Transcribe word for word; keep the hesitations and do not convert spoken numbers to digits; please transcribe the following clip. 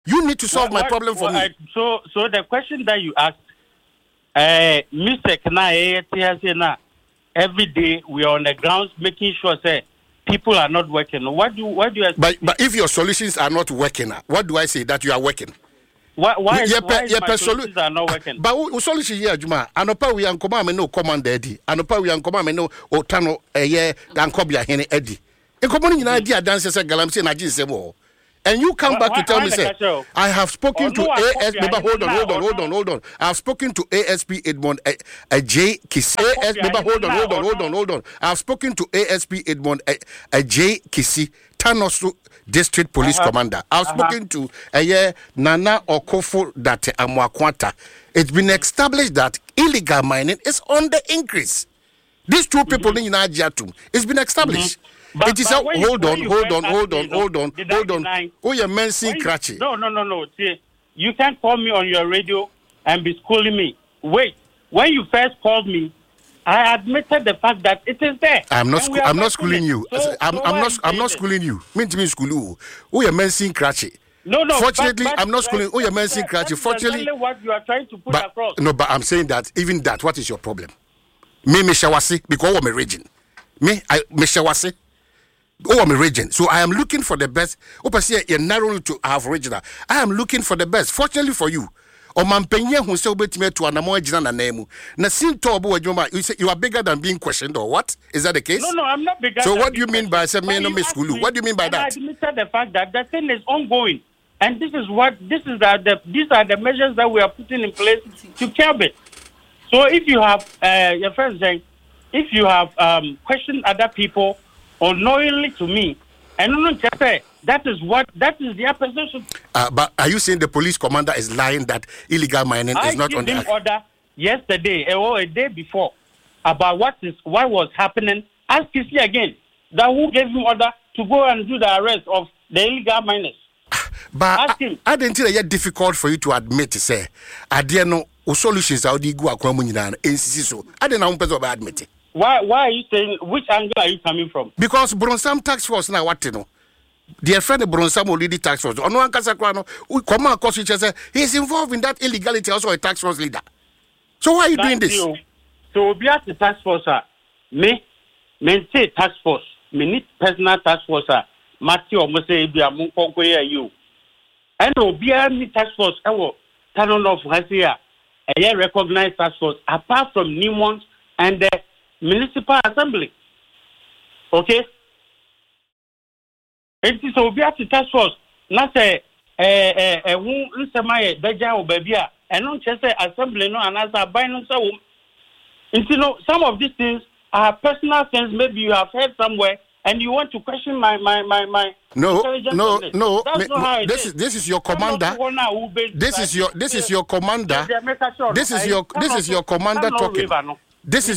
You need to solve what, my problem for what, me. I, so, so the question that you asked, uh, Mister Kana, every day we are on the grounds making sure say people are not working. What do what do you expect? But but if your solutions are not working, what do I say that you are working? Why why, yeah, why yeah, my solu- solutions are not working? But we solution here, Juma. Anopa we ankoma me no command Eddie. Anopa we ankoma me no otano eye dankobia hene Eddie. Enkomo ni nyina di adanse se galamse na jinse mo. And you come why, back to tell why me say I have spoken oh, to no, A S P. Hold on, hold on, or hold no. on, hold on. I have spoken to A S P Edmond a, a J Kisi. A S P. Hold on, hold on, hold on, hold on. I have spoken to A S P Edmond a, a J Kisi, Tanosu District Police uh-huh. Commander. I've uh-huh. spoken to a uh, Nana Okofo that Amwakwanta. It's been established that illegal mining is on the increase. These two people in Najatum, it's been established. Mm-hmm. But, it is but a, hold, on, hold, on, hold on, me, hold on, hold hold on, on. Oh, you're mentioning Kratchy. No, no, no, no. See, you can't call me on your radio and be schooling me. Wait, when you first called me, I admitted the fact that it is there. I'm not. Sco- I'm not schooling you. So, I'm, so I'm not. I'm not it? schooling you. Mean to me school you. Oh, you're mentioning Kratchy. No, no. Fortunately, but, but, I'm not schooling. Oh, you're mentioning Kratchy. Fortunately, exactly what you are trying to put but, across. No, but I'm saying that even that. What is your problem? Me, me shawasi because I'm a region. Me, I me shawasi. Oh, I'm a region. So I am looking for the best. Opa say you're narrow to have regional. I am looking for the best. Fortunately for you. O mampenye hu se obetime to anamo agina na nemu. Na sin to obo adwuma, you say you are bigger than being questioned or what? Is that the case? No, no, I'm not bigger. So than what do you mean by say me but no you me asked school? me, What do you mean by and that? I admitted the fact that the thing is ongoing. And this is what this is the, the these are the measures that we are putting in place to curb it. So if you have uh, your friend saying, if you have um, questioned other people unknowingly to me, and no just say that is what that is their position. Uh, but are you saying the police commander is lying that illegal mining I is not on the I gave him order yesterday or a day before about what is what was happening. Ask Kisi again that who gave him order to go and do the arrest of the illegal miners. But I, I didn't think it difficult for you to admit, say, I didn't know what solutions are the go akwamunina and so I didn't know person admit it. Why why are you saying which angle are you coming from? Because Bronsam tax force now what you know. Dear friend Bronsam already tax force. On one Casacriano, we come across each other. He's involved in that illegality, also a tax force leader. So why are you Thank doing this? You. So be at the tax force, me, me say tax force, me need personal tax force, Matthew almost say be a monko you. And no be any tax force, I will turn on off Hasia, a year recognized tax force, apart from Newmont and the Municipal Assembly. Okay? It is so be at the tax force, not a a a wound in Samaya, Beja or Babia, and not just say assembly, no, and as a binary so. You know, some of these things are personal things, maybe you have heard somewhere. And you want to question my my my my no no no That's me, not how it this is this is your commander this is your this is your commander this is your this is your commander talking this is